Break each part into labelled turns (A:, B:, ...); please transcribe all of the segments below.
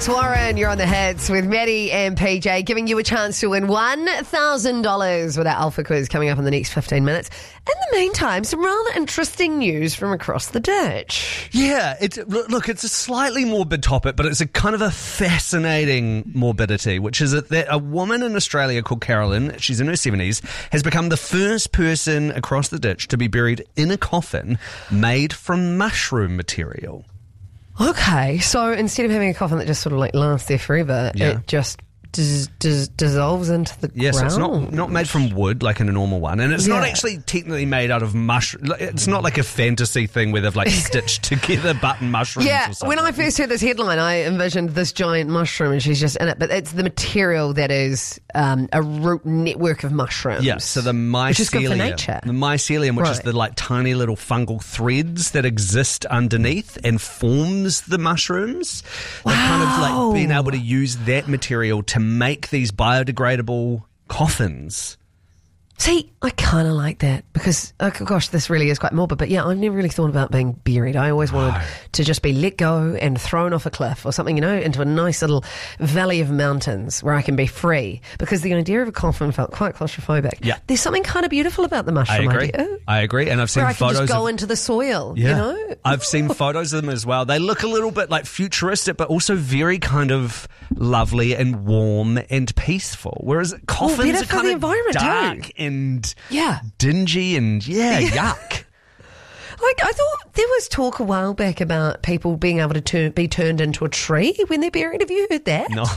A: Warren, you're on the hits with Maddie and PJ, giving you a chance to win $1,000 with our Alpha Quiz coming up in the next 15 minutes. In the meantime, some rather interesting news from across the ditch.
B: Yeah, it's a slightly morbid topic, but it's a kind of a fascinating morbidity, which is that a woman in Australia called Carolyn, she's in her 70s, has become the first person across the ditch to be buried in a coffin made from mushroom material.
A: Okay, so instead of having a coffin that just sort of like lasts there forever, it just dissolves into the ground.
B: So it's not made from wood like in a normal one, and it's not actually technically made out of mushroom. It's not like a fantasy thing where they've like stitched together button mushrooms or something.
A: When I first heard this headline, I envisioned this giant mushroom and she's just in it, but it's the material that is a root network of mushrooms.
B: Yeah, so the mycelium,
A: which is good for nature.
B: The mycelium, which is the like tiny little fungal threads that exist underneath and forms the mushrooms. Wow. They're kind of like being able to use that material to make these biodegradable coffins.
A: See, I kind of like that because, oh gosh, this really is quite morbid. But yeah, I've never really thought about being buried. I always wanted to just be let go and thrown off a cliff or something, into a nice little valley of mountains where I can be free. Because the idea of a coffin felt quite claustrophobic.
B: Yeah.
A: There's something kind of beautiful about the mushroom idea.
B: I agree. And I've seen
A: where
B: photos
A: I can just go into the soil,
B: I've seen photos of them as well. They look a little bit like futuristic, but also very kind kind of lovely and warm and peaceful. Whereas coffins are kind of dark and dingy and yuck.
A: I thought there was talk a while back about people being able to be turned into a tree when they're buried. Have you heard that?
B: No.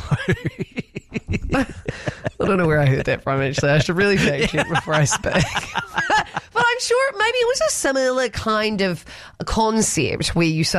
A: I don't know where I heard that from, actually. I should really fact check before I speak. But I'm sure maybe it was a similar kind of concept where you